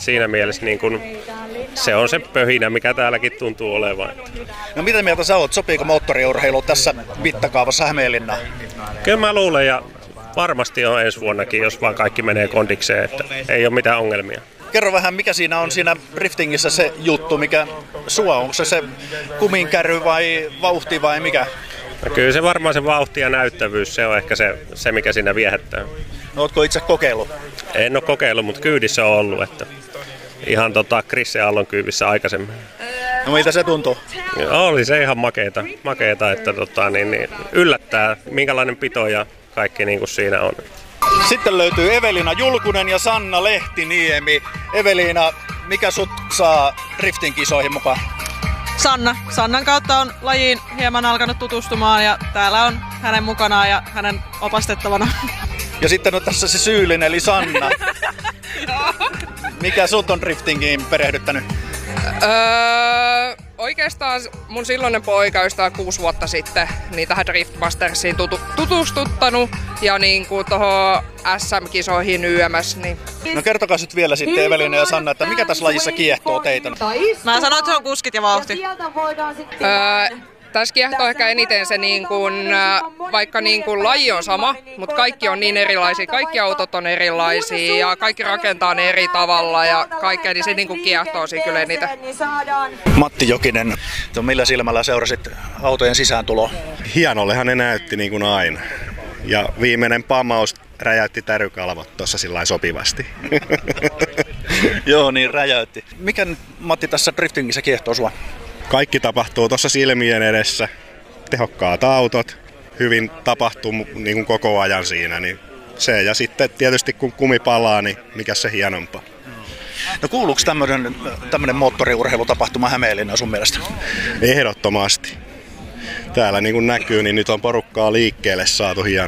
siinä mielessä niin kun, se on se pöhinä, mikä täälläkin tuntuu olevan. No mitä mieltä sä oot? Sopiiko moottoriurheilu tässä mittakaavassa Hämeenlinnaan? Kyllä mä luulen ja varmasti on ensi vuonnakin, jos vaan kaikki menee kondikseen, että ei ole mitään ongelmia. Kerro vähän, mikä siinä on siinä driftingissä se juttu, mikä sua on? Onko se kuminkärry vai vauhti vai mikä? No kyllä se varmaan se vauhti ja näyttävyys, se on ehkä se mikä siinä viehättää. No, ootko itse kokeillut? En ole kokeillut, mutta kyydissä on ollut, että ihan Krisse Aallon kyyvissä aikaisemmin. No miltä se tuntuu? Oli se ihan makeeta että yllättää minkälainen pito ja kaikki niin kuin siinä on. Sitten löytyy Evelina Julkunen ja Sanna Lehtiniemi. Evelina, mikä sut saa driftin kisoihin mukaan? Sanna. Sannan kautta on lajiin hieman alkanut tutustumaan ja täällä on hänen mukanaan ja hänen opastettavana. Ja sitten on tässä se syyllinen eli Sanna. Mikä sut on driftingiin perehdyttänyt? Oikeastaan mun silloinen poika 6 vuotta sitten niin tähän Driftmastersiin tutustuttanut ja niin kuin tohon SM-kisoihin YMS. Niin. No kertokaa nyt vielä sitten Evelina ja Sanna, että mikä tässä lajissa kiehtoo teitä? Mä sanon, että se on kuskit ja vauhti. Tässä kiehtoo ehkä eniten se, niin kun, vaikka niin kun laji on sama, mutta kaikki on niin erilaisia, kaikki autot on erilaisia ja kaikki rakentaa ne eri tavalla ja kaikkea, niin se niin kun kiehtoo siinä kyllä eniten. Matti Jokinen, millä silmällä seurasit autojen sisääntuloa? Hienollehan ne näytti niin kuin aina. Ja viimeinen pamaus räjäytti tärykalvot tuossa sillä sopivasti. Joo, niin räjäytti. Mikä nyt, Matti, tässä driftingissä kiehtoo sua? Kaikki tapahtuu tuossa silmien edessä. Tehokkaat autot, hyvin tapahtuu niin kuin koko ajan siinä. Niin se ja sitten tietysti kun kumi palaa, niin mikä se hienompaa. No kuuluuko tämmöinen moottoriurheilutapahtuma Hämeenlinnaan sun mielestä? Ehdottomasti. Täällä niin kuin näkyy, niin nyt on porukkaa liikkeelle saatu hienosti.